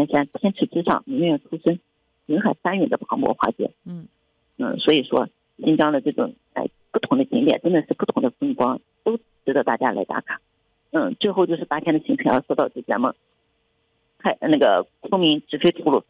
天山，天池之上明月初升，人海山云的磅礴华杰。所以说新疆的这种不同的景点真的是不同的风光，都值得大家来打卡。最后就是8天的行程要说到这咱们那个昆明直飞吐鲁